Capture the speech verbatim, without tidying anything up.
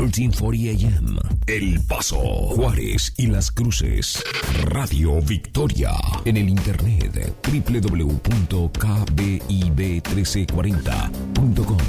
trece cuarenta A M. El Paso, Juárez y Las Cruces. Radio Victoria. En el internet doble u doble u doble u punto k b i b uno tres cuarenta punto com.